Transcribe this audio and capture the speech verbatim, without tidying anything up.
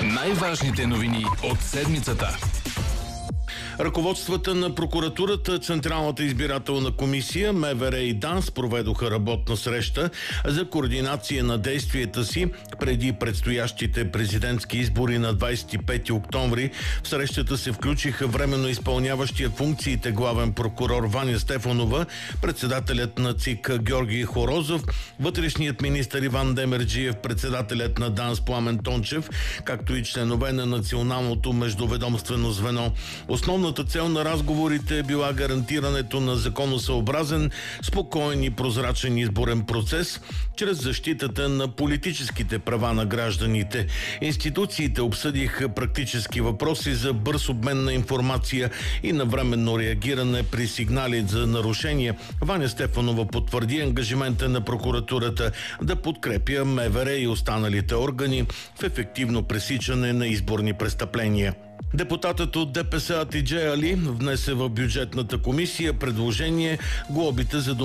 Най-важните новини от седмицата. Ръководствата на прокуратурата, Централната избирателна комисия, МВР и ДАНС проведоха работна среща за координация на действията си преди предстоящите президентски избори на двадесет и пети октомври. В срещата се включиха временно изпълняващия функциите главен прокурор Ваня Стефанова, председателят на ЦИК Георги Хорозов, вътрешният министър Иван Демерджиев, председателят на ДАНС Пламен Тончев, както и членове на Националното междуведомствено звено. Основната цел на разговорите е била гарантирането на законосъобразен, спокоен и прозрачен изборен процес чрез защитата на политическите права на гражданите. Институциите обсъдиха практически въпроси за бърз обмен на информация и навременно реагиране при сигнали за нарушения. Ваня Стефанова потвърди ангажимента на прокуратурата да подкрепя МВР и останалите органи в ефективно пресичане на изборни престъпления. Депутатът от ДПС Атидже Али внесе в бюджетната комисия предложение глобите за